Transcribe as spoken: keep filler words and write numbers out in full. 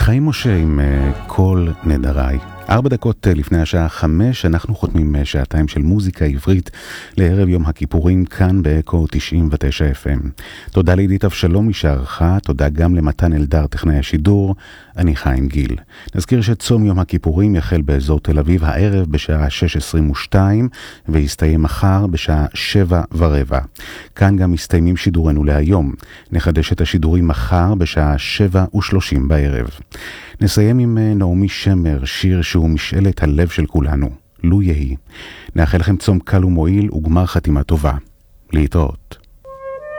חיים משה עם כל נדריי. ארבע דקות לפני השעה חמש אנחנו חותמים שעתיים של מוזיקה עברית לערב יום הכיפורים כאן באקו תשעים ותשע אף אם. תודה לעידית אבשלום משערכה, תודה גם למתן אלדר טכנאי השידור, אני חיים גיל. נזכיר שצום יום הכיפורים יחל באזור תל אביב הערב בשעה שש עשרים ושתיים ויסתיים מחר בשעה שבע ורבע. כאן גם מסתיימים שידורנו להיום. נחדש את השידורים מחר בשעה שבע ושלושים בערב. נסיים עם נעמי שמר, שיר שהוא משאלת הלב של כולנו, לו יהי. נאחל לכם צום קל ומועיל וגמר חתימה טובה. להתראות.